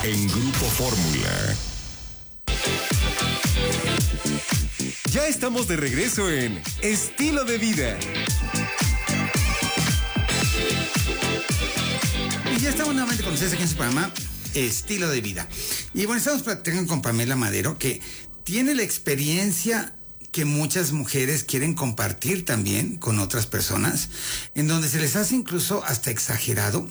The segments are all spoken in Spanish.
en Grupo Fórmula. Ya estamos de regreso en Estilo de Vida. Y ya estamos nuevamente con ustedes aquí en su programa Estilo de Vida. Y bueno, estamos platicando con Pamela Madero, que tiene la experiencia que muchas mujeres quieren compartir también con otras personas, en donde se les hace incluso hasta exagerado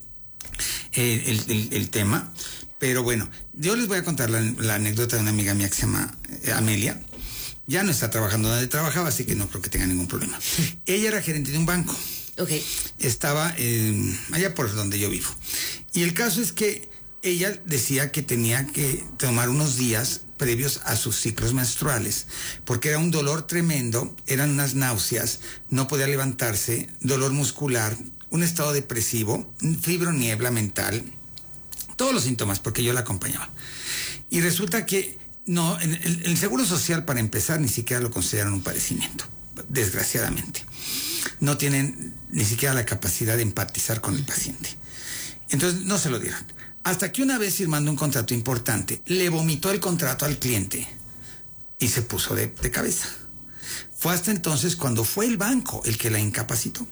el tema. Pero bueno, yo les voy a contar la anécdota de una amiga mía que se llama Amelia. Ya no está trabajando donde trabajaba, así que no creo que tenga ningún problema. Ella era gerente de un banco. Okay. Estaba allá por donde yo vivo. Y el caso es que ella decía que tenía que tomar unos días previos a sus ciclos menstruales, porque era un dolor tremendo, eran unas náuseas, no podía levantarse, dolor muscular, un estado depresivo, fibroniebla mental, todos los síntomas, porque yo la acompañaba. Y resulta que no, el Seguro Social, para empezar, ni siquiera lo consideran un padecimiento, desgraciadamente. No tienen ni siquiera la capacidad de empatizar con el paciente. Entonces no se lo dieron. Hasta que una vez, firmando un contrato importante, le vomitó el contrato al cliente y se puso de cabeza. Fue hasta entonces cuando fue el banco el que la incapacitó.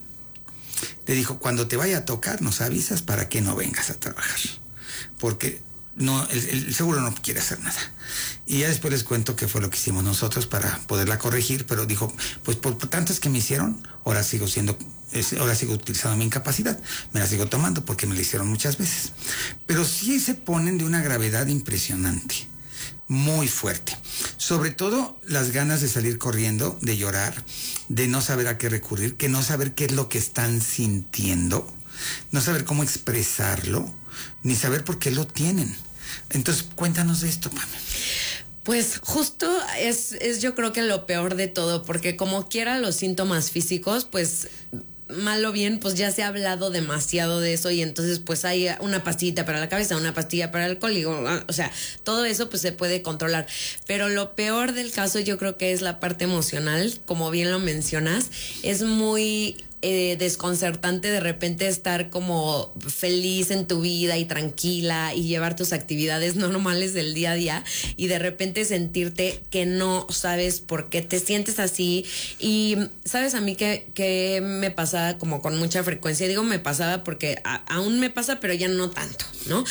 Le dijo: cuando te vaya a tocar nos avisas para que no vengas a trabajar, porque no, el seguro no quiere hacer nada. Y ya después les cuento qué fue lo que hicimos nosotros para poderla corregir, pero dijo: pues por tantas que me hicieron, ahora sigo utilizando mi incapacidad, me la sigo tomando porque me la hicieron muchas veces. Pero sí se ponen de una gravedad impresionante, muy fuerte. Sobre todo las ganas de salir corriendo, de llorar, de no saber a qué recurrir, que no saber qué es lo que están sintiendo, no saber cómo expresarlo, ni saber por qué lo tienen. Entonces, cuéntanos de esto, Pamela. Pues justo es yo creo que lo peor de todo, porque como quiera los síntomas físicos, pues mal o bien, pues ya se ha hablado demasiado de eso, y entonces pues hay una pastillita para la cabeza, una pastilla para el alcohol, o sea, todo eso pues se puede controlar. Pero lo peor del caso yo creo que es la parte emocional, como bien lo mencionas. Es muy desconcertante de repente estar como feliz en tu vida y tranquila y llevar tus actividades normales del día a día, y de repente sentirte que no sabes por qué te sientes así. Y sabes, a mí que me pasaba como con mucha frecuencia, digo me pasaba porque aún me pasa, pero ya no tanto, ¿no?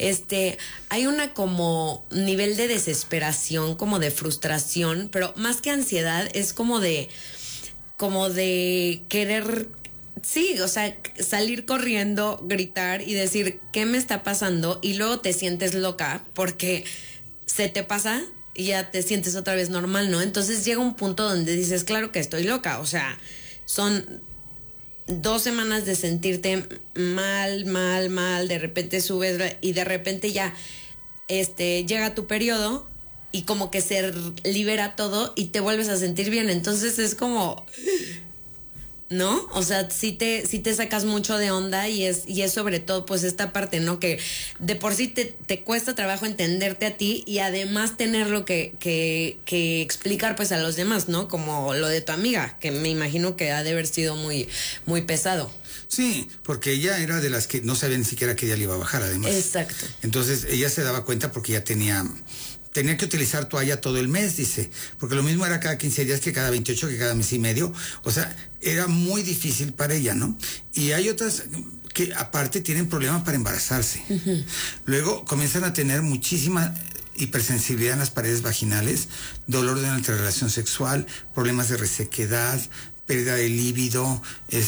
Hay una como nivel de desesperación, como de frustración, pero más que ansiedad es como de querer, sí, o sea, salir corriendo, gritar y decir ¿qué me está pasando? Y luego te sientes loca porque se te pasa y ya te sientes otra vez normal, ¿no? Entonces llega un punto donde dices, claro que estoy loca, o sea, son 2 semanas de sentirte mal, de repente subes y de repente ya llega tu periodo y como que se libera todo y te vuelves a sentir bien. Entonces es como, ¿no? O sea, sí te sacas mucho de onda, y es sobre todo pues esta parte, ¿no? Que de por sí te cuesta trabajo entenderte a ti, y además tenerlo que explicar pues a los demás, ¿no? Como lo de tu amiga, que me imagino que ha de haber sido muy, muy pesado. Sí, porque ella era de las que no sabía ni siquiera que ella le iba a bajar, además. Exacto. Entonces ella se daba cuenta porque ya tenía que utilizar toalla todo el mes, dice, porque lo mismo era cada 15 días que cada 28, que cada mes y medio. O sea, era muy difícil para ella, ¿no? Y hay otras que aparte tienen problemas para embarazarse. Uh-huh. Luego comienzan a tener muchísima hipersensibilidad en las paredes vaginales, dolor durante la relación sexual, problemas de resequedad, pérdida de líbido,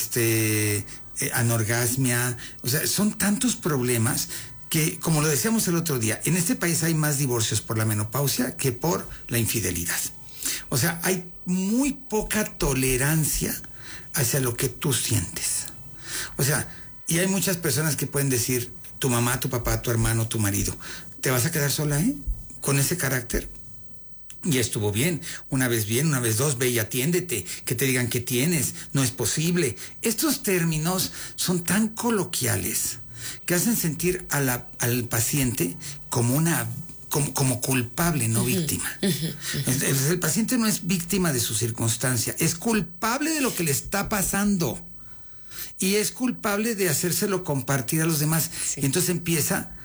anorgasmia. O sea, son tantos problemas que, como lo decíamos el otro día, en este país hay más divorcios por la menopausia que por la infidelidad. O sea, hay muy poca tolerancia hacia lo que tú sientes. O sea, y hay muchas personas que pueden decir, tu mamá, tu papá, tu hermano, tu marido, ¿te vas a quedar sola, con ese carácter? Y estuvo bien, una vez dos, ve y atiéndete, que te digan qué tienes, no es posible. Estos términos son tan coloquiales que hacen sentir al paciente como culpable, no víctima. El paciente no es víctima de su circunstancia, es culpable de lo que le está pasando y es culpable de hacérselo compartir a los demás. Sí. Y entonces empieza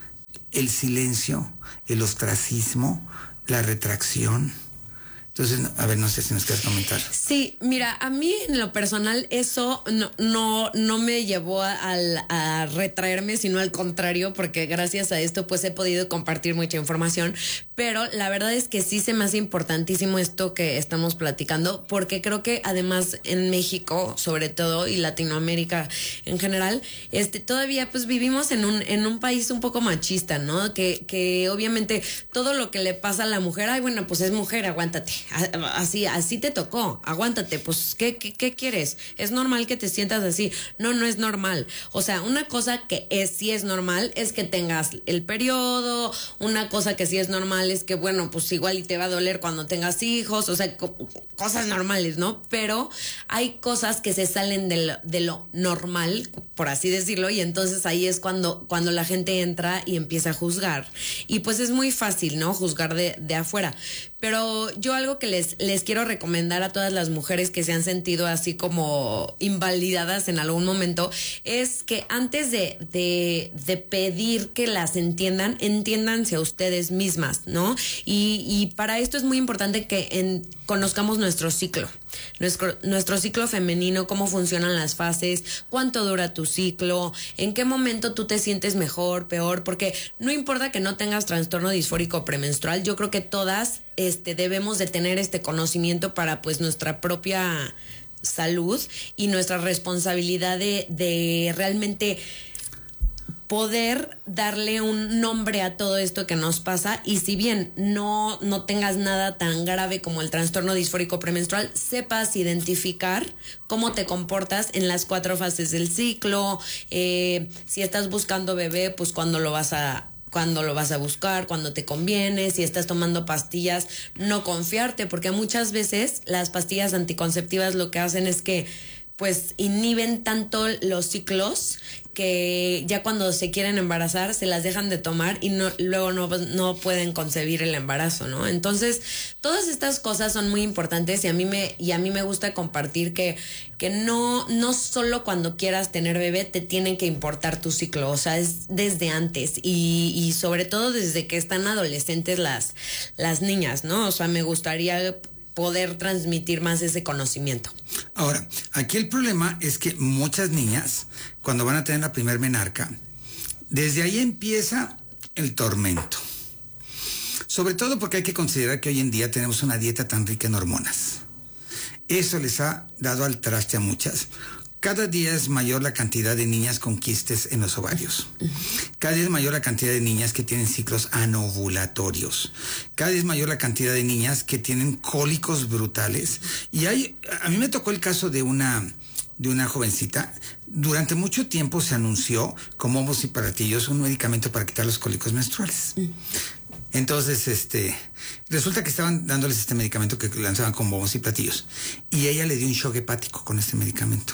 el silencio, el ostracismo, la retracción. Entonces, a ver, no sé si nos quieres comentar. Sí, mira, a mí en lo personal eso no me llevó a retraerme, sino al contrario, porque gracias a esto pues he podido compartir mucha información, pero la verdad es que sí se me hace importantísimo esto que estamos platicando, porque creo que además en México, sobre todo, y Latinoamérica en general, todavía pues vivimos en un país un poco machista, ¿no? Que obviamente todo lo que le pasa a la mujer, ay, bueno, pues es mujer, aguántate. Así te tocó, aguántate, pues ¿qué quieres? ¿Es normal que te sientas así? No es normal. O sea, una cosa que sí es normal es que tengas el periodo, una cosa que sí es normal es que, bueno, pues igual y te va a doler cuando tengas hijos, o sea, cosas normales, ¿no? Pero hay cosas que se salen de lo normal, por así decirlo, y entonces ahí es cuando la gente entra y empieza a juzgar. Y pues es muy fácil, ¿no? Juzgar de afuera. Pero yo algo que les quiero recomendar a todas las mujeres que se han sentido así como invalidadas en algún momento es que antes de pedir que las entiéndanse a ustedes mismas, ¿no? Y para esto es muy importante que conozcamos nuestro ciclo. Nuestro ciclo femenino, cómo funcionan las fases, cuánto dura tu ciclo, en qué momento tú te sientes mejor, peor, porque no importa que no tengas trastorno disfórico premenstrual, yo creo que todas debemos de tener este conocimiento para pues nuestra propia salud y nuestra responsabilidad de realmente poder darle un nombre a todo esto que nos pasa, y si bien no tengas nada tan grave como el trastorno disfórico premenstrual, sepas identificar cómo te comportas en las 4 fases del ciclo, si estás buscando bebé, pues cuándo lo vas a buscar, cuando te conviene, si estás tomando pastillas, no confiarte, porque muchas veces las pastillas anticonceptivas lo que hacen es que pues inhiben tanto los ciclos que ya cuando se quieren embarazar se las dejan de tomar y luego no pueden concebir el embarazo, ¿no? Entonces, todas estas cosas son muy importantes y a mí me gusta compartir que no solo cuando quieras tener bebé te tienen que importar tu ciclo, o sea, es desde antes y sobre todo desde que están adolescentes las niñas, ¿no? O sea, me gustaría poder transmitir más ese conocimiento. Ahora, aquí el problema es que muchas niñas, cuando van a tener la primer menarca, desde ahí empieza el tormento. Sobre todo porque hay que considerar que hoy en día tenemos una dieta tan rica en hormonas. Eso les ha dado al traste a muchas. Cada día es mayor la cantidad de niñas con quistes en los ovarios. Cada día es mayor la cantidad de niñas que tienen ciclos anovulatorios. Cada día es mayor la cantidad de niñas que tienen cólicos brutales. Y a mí me tocó el caso de una jovencita. Durante mucho tiempo se anunció como Bombos y Platillos un medicamento para quitar los cólicos menstruales. Entonces, resulta que estaban dándoles este medicamento que lanzaban con bombos y platillos. Y ella le dio un shock hepático con este medicamento.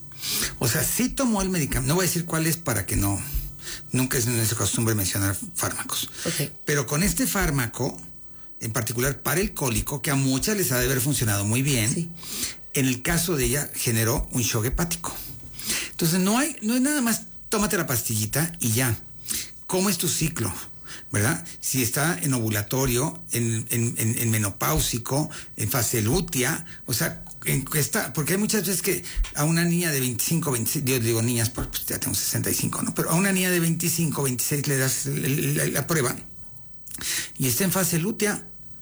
O sea, sí tomó el medicamento. No voy a decir cuál es para que nunca es nuestra costumbre mencionar fármacos. Okay. Pero con este fármaco, en particular para el cólico, que a muchas les ha de haber funcionado muy bien, sí. En el caso de ella generó un shock hepático. Entonces no es nada más tómate la pastillita y ya. ¿Cómo es tu ciclo? ¿Verdad? Si está en ovulatorio, en menopáusico, en fase lútea, o sea, porque hay muchas veces que a una niña de 25, 26, yo digo niñas, pues ya tengo 65, ¿no? Pero a una niña de 25, 26 le das la prueba y está en fase lútea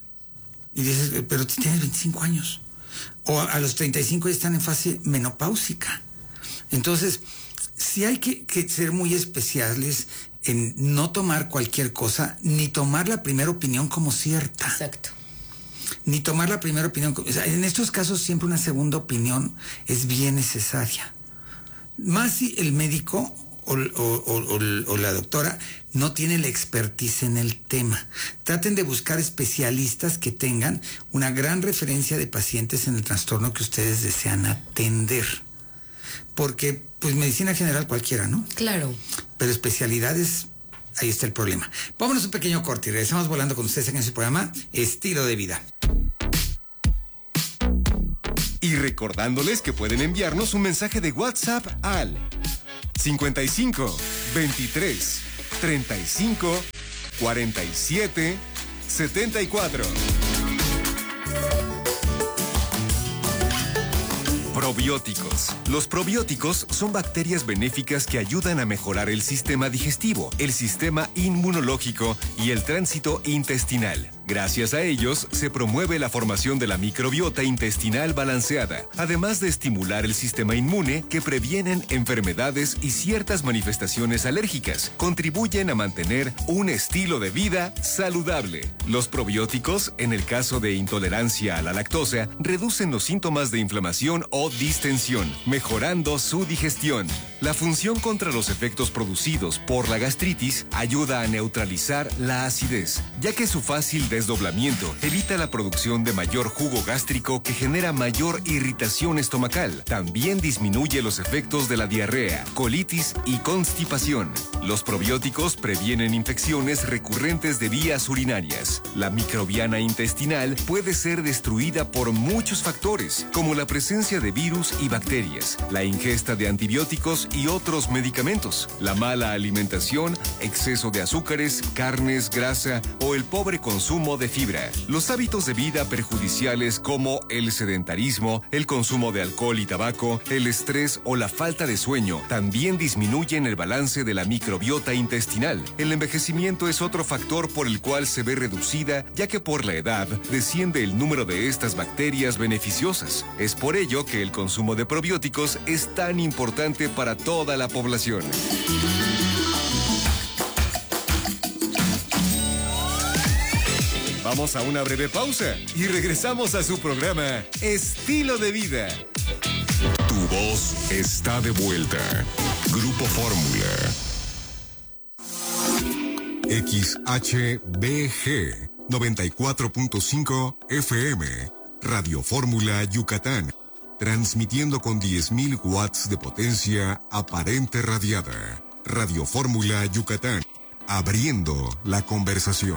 y dices, pero tienes 25 años. O a los 35 ya están en fase menopáusica. Entonces, sí hay que ser muy especiales en no tomar cualquier cosa, ni tomar la primera opinión como cierta. Exacto. Ni tomar la primera opinión. O sea, en estos casos siempre una segunda opinión es bien necesaria. Más si el médico o la doctora no tiene la expertise en el tema. Traten de buscar especialistas que tengan una gran referencia de pacientes en el trastorno que ustedes desean atender. Porque, pues, medicina general cualquiera, ¿no? Claro. Pero especialidades, ahí está el problema. Vámonos un pequeño corte y regresamos volando con ustedes en ese programa Estilo de Vida. Y recordándoles que pueden enviarnos un mensaje de WhatsApp al 55 23 35 4774. Probióticos. Los probióticos son bacterias benéficas que ayudan a mejorar el sistema digestivo, el sistema inmunológico y el tránsito intestinal. Gracias a ellos, se promueve la formación de la microbiota intestinal balanceada, además de estimular el sistema inmune que previenen enfermedades y ciertas manifestaciones alérgicas. Contribuyen a mantener un estilo de vida saludable. Los probióticos, en el caso de intolerancia a la lactosa, reducen los síntomas de inflamación o distensión, mejorando su digestión. La función contra los efectos producidos por la gastritis ayuda a neutralizar la acidez, ya que su fácil desdoblamiento evita la producción de mayor jugo gástrico que genera mayor irritación estomacal. También disminuye los efectos de la diarrea, colitis y constipación. Los probióticos previenen infecciones recurrentes de vías urinarias. La microbiana intestinal puede ser destruida por muchos factores, como la presencia de virus y bacterias, la ingesta de antibióticos y otros medicamentos, la mala alimentación, exceso de azúcares, carnes, grasa o el pobre consumo de fibra. Los hábitos de vida perjudiciales como el sedentarismo, el consumo de alcohol y tabaco, el estrés o la falta de sueño también disminuyen el balance de la microbiota intestinal. El envejecimiento es otro factor por el cual se ve reducida, ya que por la edad desciende el número de estas bacterias beneficiosas. Es por ello que el consumo de probióticos es tan importante para toda la población. Vamos a una breve pausa y regresamos a su programa Estilo de Vida. Tu voz está de vuelta. Grupo Fórmula. XHBG 94.5 FM. Radio Fórmula Yucatán. Transmitiendo con 10.000 watts de potencia aparente radiada. Radio Fórmula Yucatán. Abriendo la conversación.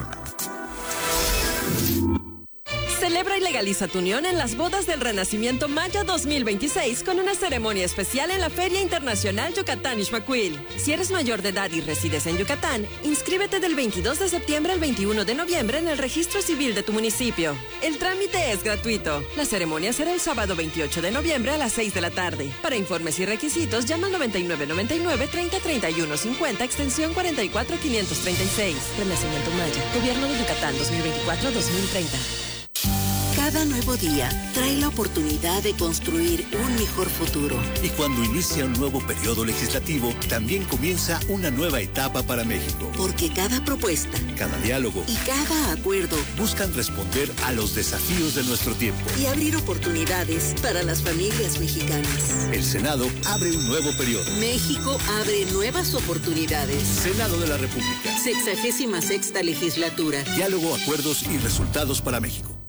Celebra y legaliza tu unión en las bodas del Renacimiento Maya 2026 con una ceremonia especial en la Feria Internacional Yucatán Ixmaquil. Si eres mayor de edad y resides en Yucatán, inscríbete del 22 de septiembre al 21 de noviembre en el registro civil de tu municipio. El trámite es gratuito. La ceremonia será el sábado 28 de noviembre a las 6 de la tarde. Para informes y requisitos, llama al 9999 30 31 50 extensión 44536. Renacimiento Maya, Gobierno de Yucatán 2024-2030. Cada nuevo día trae la oportunidad de construir un mejor futuro. Y cuando inicia un nuevo periodo legislativo, también comienza una nueva etapa para México. Porque cada propuesta, cada diálogo y cada acuerdo buscan responder a los desafíos de nuestro tiempo y abrir oportunidades para las familias mexicanas. El Senado abre un nuevo periodo. México abre nuevas oportunidades. Senado de la República. 66ª legislatura. Diálogo, acuerdos y resultados para México.